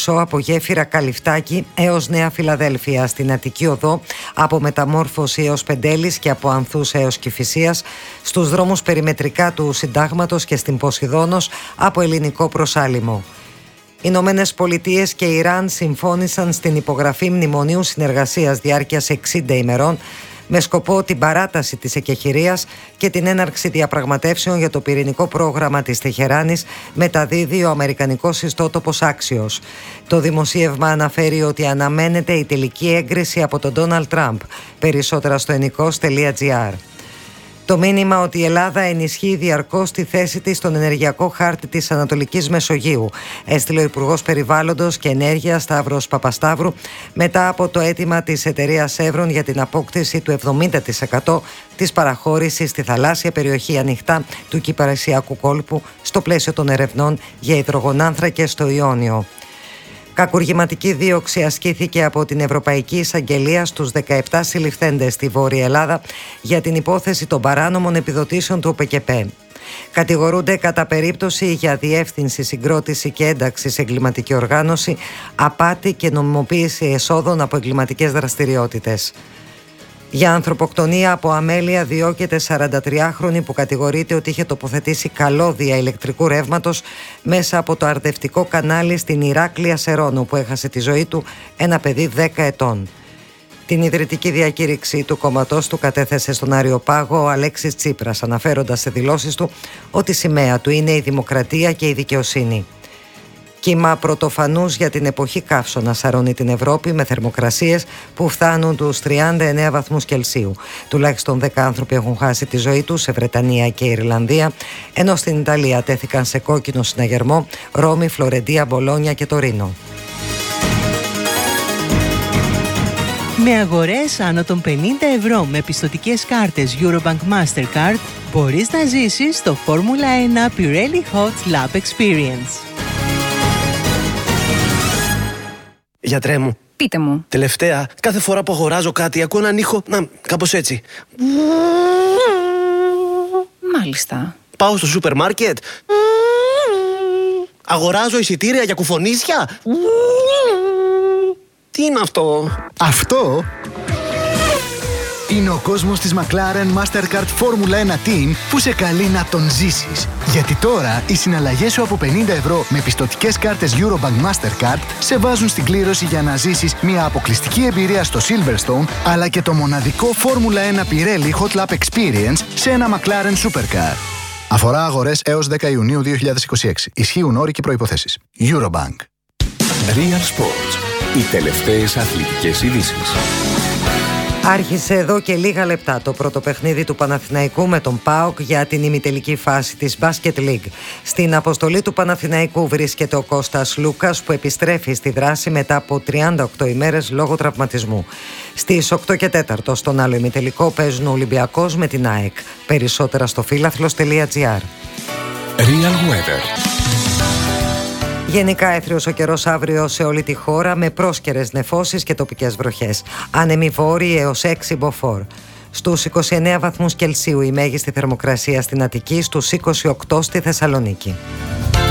Χρυσό από γέφυρα Καλυφτάκη έως Νέα Φιλαδέλφια, στην Αττική Οδό από Μεταμόρφωση έως Πεντέλης και από Ανθούς έως Κηφισίας, στους δρόμους περιμετρικά του Συντάγματος και στην Ποσειδώνος από Ελληνικό προς Άλυμο. Οι Ηνωμένες Πολιτείες και Ιράν συμφώνησαν στην υπογραφή μνημονίου συνεργασίας διάρκειας 60 ημερών με σκοπό την παράταση της εκεχηρίας και την έναρξη διαπραγματεύσεων για το πυρηνικό πρόγραμμα της Τεχεράνης, μεταδίδει ο αμερικανικός ιστότοπος Axios. Το δημοσίευμα αναφέρει ότι αναμένεται η τελική έγκριση από τον Ντόναλντ Τραμπ. Περισσότερα στο ennikos.gr. Το μήνυμα ότι η Ελλάδα ενισχύει διαρκώς τη θέση της στον ενεργειακό χάρτη της Ανατολικής Μεσογείου έστειλε ο Υπουργός Περιβάλλοντος και Ενέργειας Σταύρος Παπασταύρου μετά από το αίτημα της εταιρείας Εύρον για την απόκτηση του 70% της παραχώρησης στη θαλάσσια περιοχή ανοιχτά του Κυπρασιακού κόλπου στο πλαίσιο των ερευνών για υδρογονάνθρακες στο Ιόνιο. Κακουργηματική δίωξη ασκήθηκε από την Ευρωπαϊκή Εισαγγελία στους 17 συλληφθέντες στη Βόρεια Ελλάδα για την υπόθεση των παράνομων επιδοτήσεων του ΟΠΕΚΕΠΕ. Κατηγορούνται κατά περίπτωση για διεύθυνση, συγκρότηση και ένταξη σε εγκληματική οργάνωση, απάτη και νομιμοποίηση εσόδων από εγκληματικές δραστηριότητες. Για ανθρωποκτονία από αμέλεια διώκεται 43χρονη που κατηγορείται ότι είχε τοποθετήσει καλώδια ηλεκτρικού ρεύματος μέσα από το αρδευτικό κανάλι στην Ηράκλεια Σερώνου, που έχασε τη ζωή του ένα παιδί 10 ετών. Την ιδρυτική διακήρυξη του κόμματός του κατέθεσε στον Αριοπάγο ο Αλέξης Τσίπρας, αναφέροντας σε δηλώσεις του ότι η σημαία του είναι η δημοκρατία και η δικαιοσύνη. Κύμα πρωτοφανούς για την εποχή καύσωνα σαρώνει την Ευρώπη με θερμοκρασίες που φτάνουν τους 39 βαθμούς Κελσίου. Τουλάχιστον 10 άνθρωποι έχουν χάσει τη ζωή τους σε Βρετανία και Ιρλανδία, ενώ στην Ιταλία τέθηκαν σε κόκκινο συναγερμό Ρώμη, Φλωρεντία, Μπολόνια και Τωρίνο. Με αγορές άνω των 50 ευρώ με πιστωτικές κάρτες Eurobank Mastercard μπορείς να ζήσεις το Formula 1 Pirelli Hot Lap Experience. Γιατρέ μου. Πείτε μου. Τελευταία, κάθε φορά που αγοράζω κάτι ακούω έναν ήχο, κάπως έτσι. Μάλιστα. Πάω στο σούπερ μάρκετ. Αγοράζω εισιτήρια για κουφονίσια. Τι είναι αυτό? Αυτό είναι ο κόσμος της McLaren Mastercard Formula 1 Team που σε καλεί να τον ζήσεις. Γιατί τώρα οι συναλλαγές σου από 50 ευρώ με πιστωτικές κάρτες Eurobank Mastercard σε βάζουν στην κλήρωση για να ζήσεις μια αποκλειστική εμπειρία στο Silverstone, αλλά και το μοναδικό Formula 1 Pirelli Hot Lap Experience σε ένα McLaren Supercar. Αφορά αγορές έως 10 Ιουνίου 2026. Ισχύουν όροι και προϋποθέσεις. Eurobank. Real Sports. Οι τελευταίες αθλητικές ειδήσεις. Άρχισε εδώ και λίγα λεπτά το πρώτο παιχνίδι του Παναθηναϊκού με τον ΠΑΟΚ για την ημιτελική φάση της Basket League. Στην αποστολή του Παναθηναϊκού βρίσκεται ο Κώστας Λούκας, που επιστρέφει στη δράση μετά από 38 ημέρες λόγω τραυματισμού. Στις 8 και 4 στον άλλο ημιτελικό παίζουν ο Ολυμπιακός με την ΑΕΚ. Περισσότερα στο φύλαθλος.gr. Real Weather. Γενικά έθριος ο καιρός αύριο σε όλη τη χώρα με πρόσκαιρες νεφώσεις και τοπικές βροχές. Άνεμοι βόρειοι έως 6 μποφόρ. Στους 29 βαθμούς Κελσίου η μέγιστη θερμοκρασία στην Αττική, στους 28 στη Θεσσαλονίκη.